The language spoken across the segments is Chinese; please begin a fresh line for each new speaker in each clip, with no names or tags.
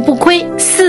不亏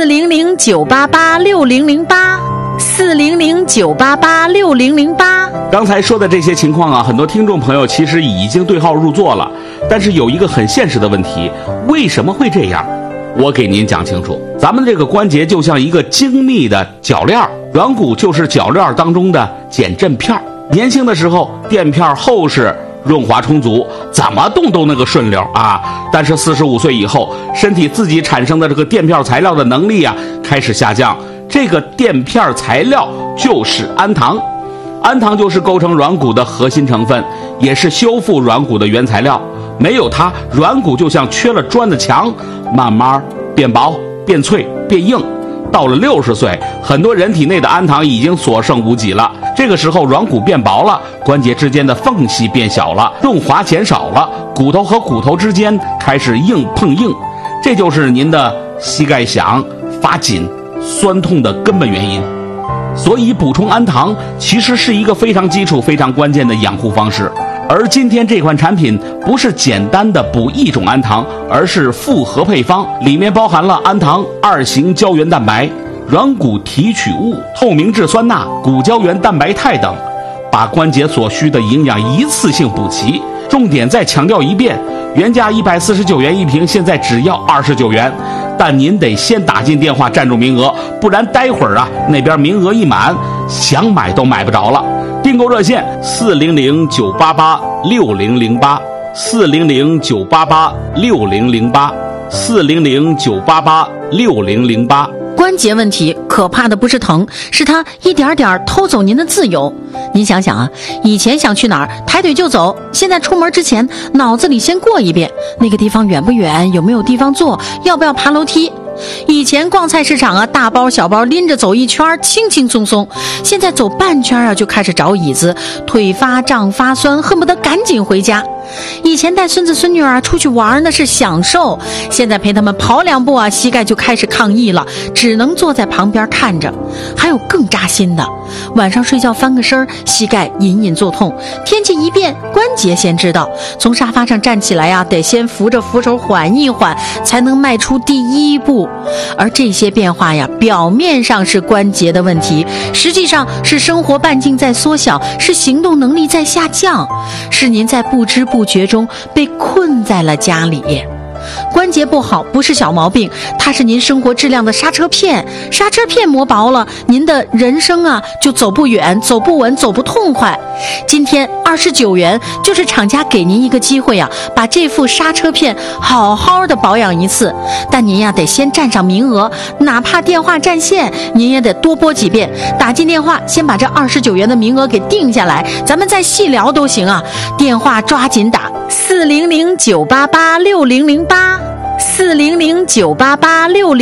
，400-988-6008，400-988-6008。
刚才说的这些情况啊，很多听众朋友其实已经对号入座了，但是有一个很现实的问题，为什么会这样？我给您讲清楚。咱们这个关节就像一个精密的铰链，软骨就是铰链当中的减震片。年轻的时候垫片厚实润滑充足，怎么动都那个顺溜啊。但是45岁以后，身体自己产生的这个垫片材料的能力啊开始下降。这个垫片材料就是氨糖，氨糖就是构成软骨的核心成分，也是修复软骨的原材料。没有它，软骨就像缺了砖的墙，慢慢变薄、变脆、变硬。到了60岁，很多人体内的氨糖已经所剩无几了。这个时候软骨变薄了，关节之间的缝隙变小了，润滑减少了，骨头和骨头之间开始硬碰硬，这就是您的膝盖响、发紧、酸痛的根本原因。所以补充氨糖其实是一个非常基础、非常关键的养护方式。而今天这款产品不是简单的补一种氨糖，而是复合配方，里面包含了氨糖、2型胶原蛋白、软骨提取物、透明质酸钠、骨胶原蛋白肽等，把关节所需的营养一次性补齐。重点再强调一遍，原价149元一瓶，现在只要29元，但您得先打进电话占住名额，不然待会儿啊那边名额一满，想买都买不着了。订购热线400-988-6008，400-988-6008，400-988-6008。
关节问题可怕的不是疼，是它一点点偷走您的自由。您想想啊，以前想去哪儿抬腿就走，现在出门之前脑子里先过一遍，那个地方远不远，有没有地方坐，要不要爬楼梯。以前逛菜市场啊，大包小包拎着走一圈轻轻松松，现在走半圈啊就开始找椅子，腿发胀发酸，恨不得赶紧回家。以前带孙子孙女啊出去玩那是享受，现在陪他们跑2步啊，膝盖就开始抗议了，只能坐在旁边看着。还有更扎心的，晚上睡觉翻个身，膝盖隐隐作痛，天气一变，关节先知道，从沙发上站起来啊，得先扶着扶手缓一缓，才能迈出第1步。而这些变化呀，表面上是关节的问题，实际上是生活半径在缩小，是行动能力在下降，是您在不知不觉中被困在了家里。关节不好不是小毛病，它是您生活质量的刹车片，刹车片磨薄了，您的人生啊就走不远、走不稳、走不痛快。今天29元就是厂家给您一个机会啊，把这副刹车片好好的保养一次。但您呀得先占上名额，哪怕电话占线您也得多拨几遍，打进电话先把这29元的名额给定下来，咱们再细聊都行啊。电话抓紧打400-988-6008，400-988-6008。